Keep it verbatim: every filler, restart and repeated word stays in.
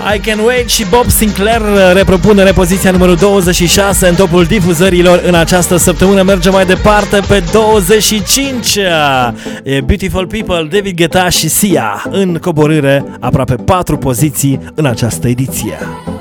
I Can Wait și Bob Sinclair repropun repoziția numărul douăzeci și șase în topul difuzărilor în această săptămână. Mergem mai departe pe douăzeci și cinci. E Beautiful People, David Guetta și Sia în coborâre, aproape patru poziții în această ediție.